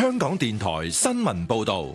香港電台新聞報道。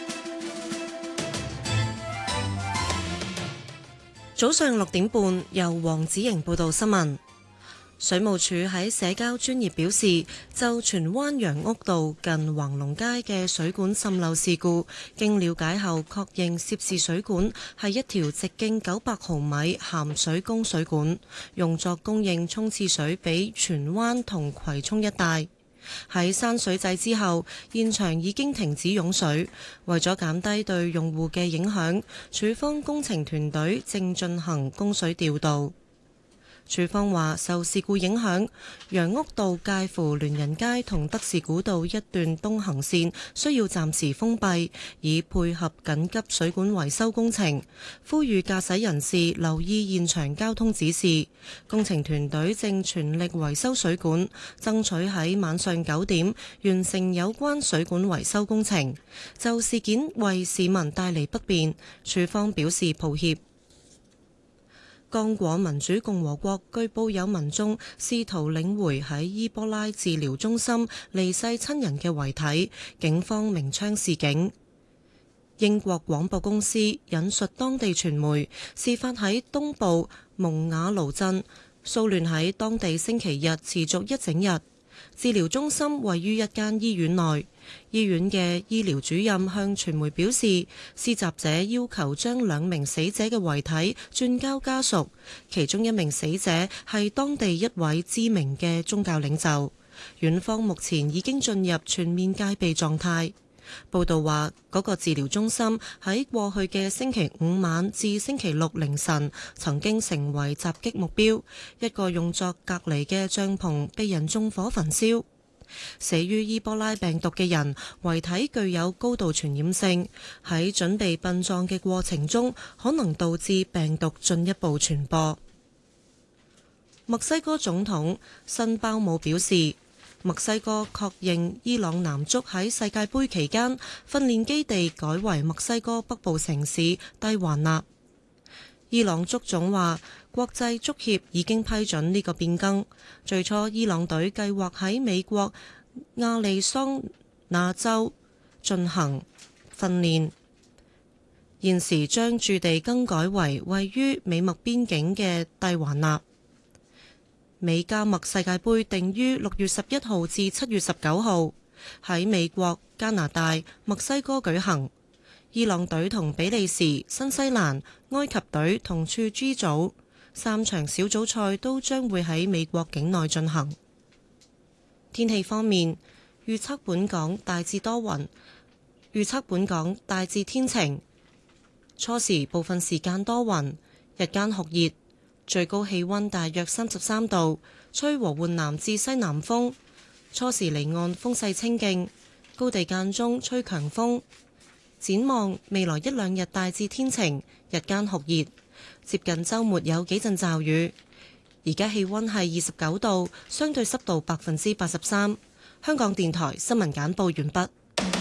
早上6點半，由黃子瑩報道新聞。水務署喺社交專頁表示，就荃灣楊屋道近橫龍街嘅水管滲漏事故，經了解後確認涉事水管係一條直徑900毫米鹹水供水管，用作供應沖廁水俾荃灣同葵涌一帶。喺閂水掣之後，現場已經停止湧水。為咗減低對用戶嘅影響，署方工程團隊正進行供水調度。署方話，受事故影響，楊屋道介乎聯仁街同德士古道一段東行線需要暫時封閉，以配合緊急水管維修工程。呼籲駕駛人士留意現場交通指示。工程團隊正全力維修水管，爭取喺晚上9點完成有關水管維修工程。就事件為市民帶嚟不便，署方表示抱歉。剛果民主共和國據報有民眾試圖領回喺伊波拉治療中心離世親人嘅遺體，警方鳴槍示警。英國廣播公司引述當地傳媒，事發喺東部蒙瓦盧鎮，騷亂喺當地星期日持續一整日。治療中心位於一間醫院內，醫院嘅醫療主任向傳媒表示，施襲者要求將2名死者嘅遺體轉交家屬，其中1名死者係當地一位知名嘅宗教領袖。院方目前已經進入全面戒備狀態。報道話，嗰個治療中心喺過去嘅星期5晚至星期6凌晨曾經成為襲擊目標，一個用作隔離嘅帳篷被人縱火焚燒。死於伊波拉病毒嘅人遺體具有高度傳染性，喺準備殯葬嘅過程中可能導致病毒進一步傳播。墨西哥總統辛鮑姆表示，墨西哥確認伊朗男足喺世界盃期間訓練基地改為墨西哥北部城市蒂華納。伊朗足總話，國際足協已經批准呢個變更。最初伊朗隊計劃喺美國亞利桑那州進行訓練，現時將駐地更改為位於美墨邊境嘅蒂華納。美加墨世界盃定於6月11號至7月19號喺美國、加拿大、墨西哥舉行。伊朗隊同比利時、新西蘭、埃及隊同處 G 組3場小組賽都將會喺美國境內進行。天氣方面，預測本港大致多雲，預測本港大致天晴，初時部分時間多雲，日間酷熱。最高氣溫大約33度，吹和緩南至西南風，初時離岸風勢清勁，高地間中吹強風。展望未來1-2日大致天晴，日間酷熱，接近週末有幾陣驟雨。而家氣溫係29度，相對濕度83%。香港電台新聞簡報完畢。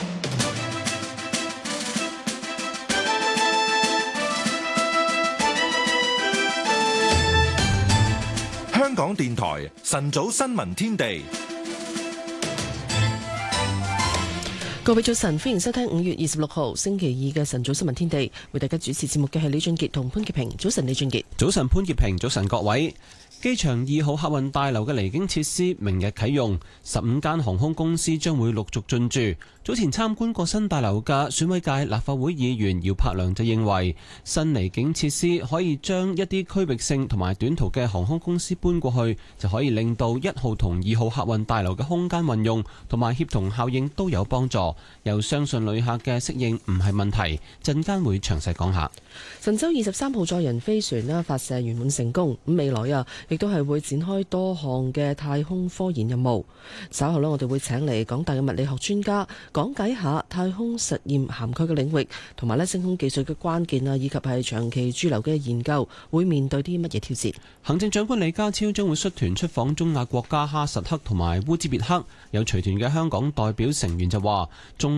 香港電台晨早新聞天地， 各位早晨，歡迎收聽5月26號星期2嘅晨早新聞天地，為大家主持節目嘅係李俊傑同潘潔平。早晨，李俊傑。 早晨，潘潔平。早晨，各位。機場2號客運大樓嘅離境設施明日啟用，15間航空公司將會陸續進駐。早前參觀過新大樓嘅選委界立法會議員姚柏良就認為，新離境設施可以將一啲區域性同埋短途嘅航空公司搬過去，就可以令到1號同2號客運大樓嘅空間運用同埋協同效應都有幫助。又相信旅客嘅適應唔係問題。陣間會詳細講下。 神舟23號載人飛船啦發射圓滿成功，咁未來亦都係會展開多項嘅太空科研任務。稍後我哋會請嚟港大嘅物理學專家講解下太空實驗涵蓋嘅領域，同埋升空技術嘅關鍵以及係長期駐留嘅研究會面對啲乜嘢挑戰。 行政長官李家超將會率團出訪中亞國家哈薩克同埋烏茲別克。有隨團嘅香港代表成員就話，中